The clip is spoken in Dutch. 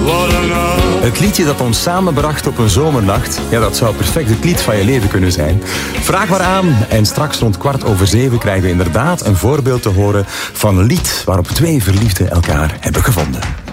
Het liedje dat ons samenbracht op een zomernacht, ja, dat zou perfect het lied van je leven kunnen zijn. Vraag maar aan en straks rond 6:15 krijgen we inderdaad een voorbeeld te horen van een lied waarop twee verliefden elkaar hebben gevonden.